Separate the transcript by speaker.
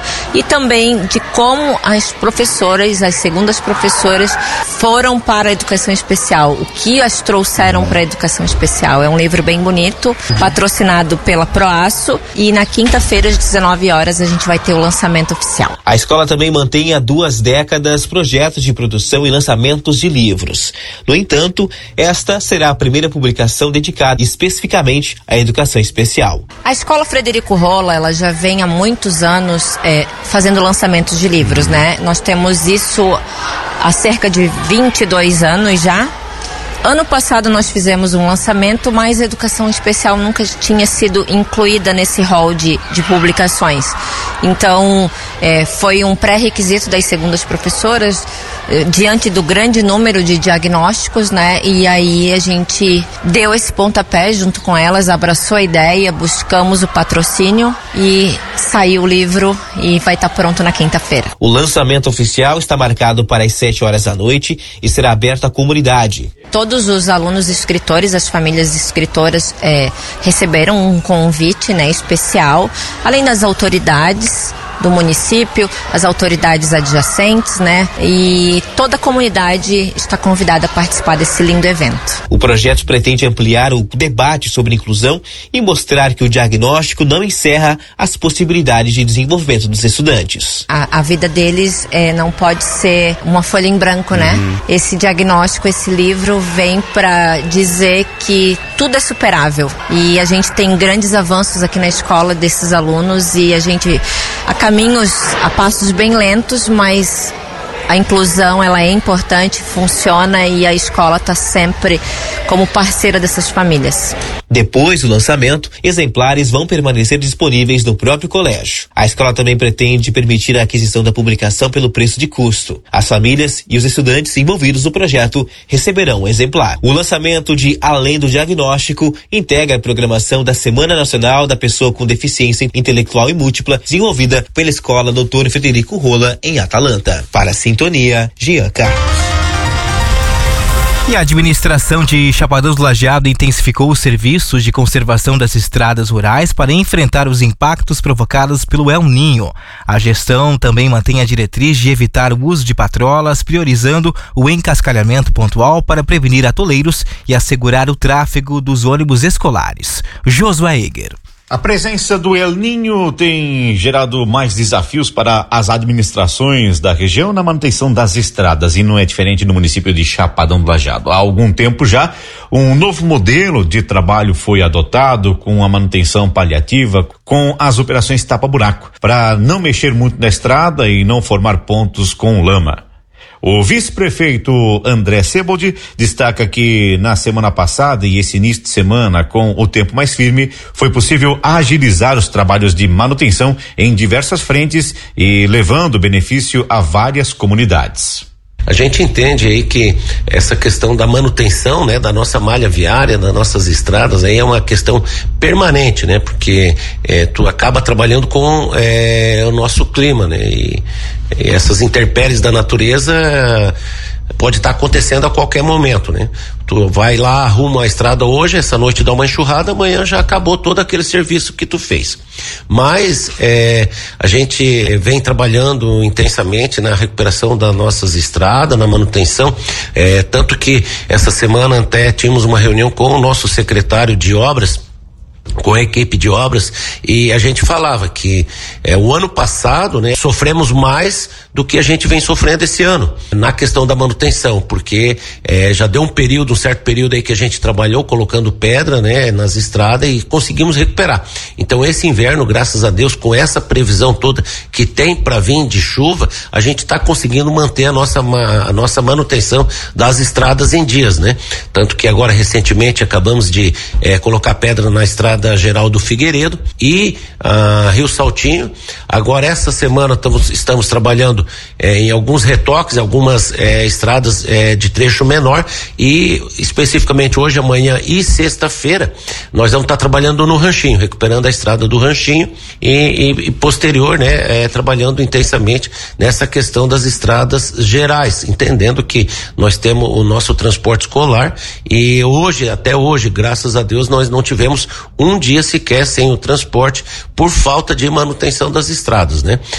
Speaker 1: e também de como as professoras, as segundas professoras, foram para a educação especial, o que as trouxeram para a educação especial. É um livro bem bonito, patrocinado pela Proaço, e na quinta-feira às 19 horas a gente vai ter o lançamento oficial.
Speaker 2: A escola também mantém há 2 décadas projetos de produção e lançamentos de livros. No entanto, esta será a primeira publicação dedicada especificamente à educação especial.
Speaker 1: A Escola Frederico Rolla, ela já vem há muitos anos fazendo lançamentos de livros, né? Nós temos isso há cerca de 22 anos já. Ano passado nós fizemos um lançamento, mas a educação especial nunca tinha sido incluída nesse rol de publicações. Então, foi um pré-requisito das segundas professoras, diante do grande número de diagnósticos, né? E aí a gente deu esse pontapé junto com elas, abraçou a ideia, buscamos o patrocínio e saiu o livro e vai estar pronto na quinta-feira.
Speaker 2: O lançamento oficial está marcado para as 7 horas da noite e será aberto à comunidade.
Speaker 1: Todos os alunos escritores, as famílias escritoras receberam um convite, né, especial, além das autoridades do município, as autoridades adjacentes, né? E toda a comunidade está convidada a participar desse lindo evento.
Speaker 2: O projeto pretende ampliar o debate sobre inclusão e mostrar que o diagnóstico não encerra as possibilidades de desenvolvimento dos estudantes.
Speaker 1: A vida deles não pode ser uma folha em branco, né? Esse diagnóstico, esse livro vem para dizer que tudo é superável e a gente tem grandes avanços aqui na escola desses alunos e a gente caminhos a passos bem lentos, mas a inclusão ela é importante, funciona e a escola está sempre como parceira dessas famílias.
Speaker 2: Depois do lançamento, exemplares vão permanecer disponíveis no próprio colégio. A escola também pretende permitir a aquisição da publicação pelo preço de custo. As famílias e os estudantes envolvidos no projeto receberão um exemplar. O lançamento de Além do Diagnóstico integra a programação da Semana Nacional da Pessoa com Deficiência Intelectual e Múltipla, desenvolvida pela Escola Dr. Frederico Rolla, em Atalanta. Para a Sintonia, Jean Carlos.
Speaker 3: E a administração de Chapadão do Lajeado intensificou os serviços de conservação das estradas rurais para enfrentar os impactos provocados pelo El Niño. A gestão também mantém a diretriz de evitar o uso de patrolas, priorizando o encascalhamento pontual para prevenir atoleiros e assegurar o tráfego dos ônibus escolares. Josué Eger.
Speaker 4: A presença do El Niño tem gerado mais desafios para as administrações da região na manutenção das estradas e não é diferente no município de Chapadão do Lajeado. Há algum tempo já, um novo modelo de trabalho foi adotado com a manutenção paliativa, com as operações tapa-buraco, para não mexer muito na estrada e não formar pontos com lama. O vice-prefeito André Sebold destaca que na semana passada e esse início de semana, com o tempo mais firme, foi possível agilizar os trabalhos de manutenção em diversas frentes e levando benefício a várias comunidades.
Speaker 5: A gente entende aí que essa questão da manutenção, né, da nossa malha viária, das nossas estradas, aí é uma questão permanente, né, porque tu acaba trabalhando com o nosso clima, né, e essas intempéries da natureza pode estar acontecendo a qualquer momento, né? Tu vai lá, arruma a estrada hoje, essa noite dá uma enxurrada, amanhã já acabou todo aquele serviço que tu fez. Mas a gente vem trabalhando intensamente na recuperação das nossas estradas, na manutenção, tanto que essa semana até tínhamos uma reunião com o nosso secretário de obras, com a equipe de obras, e a gente falava que o ano passado, né, sofremos mais do que a gente vem sofrendo esse ano na questão da manutenção, porque já deu um certo período aí que a gente trabalhou colocando pedra, né, nas estradas e conseguimos recuperar. Então esse inverno, graças a Deus, com essa previsão toda que tem para vir de chuva, a gente está conseguindo manter a nossa manutenção das estradas em dias, né? Tanto que agora recentemente acabamos de colocar pedra na estrada Geraldo Figueiredo e Rio Saltinho. Agora essa semana estamos trabalhando em alguns retoques, algumas estradas de trecho menor, e especificamente hoje, amanhã e sexta-feira nós vamos estar trabalhando no Ranchinho, recuperando a estrada do Ranchinho e posterior, né, trabalhando intensamente nessa questão das estradas gerais, entendendo que nós temos o nosso transporte escolar e até hoje, graças a Deus, nós não tivemos um dia sequer sem o transporte por falta de manutenção das estradas, né?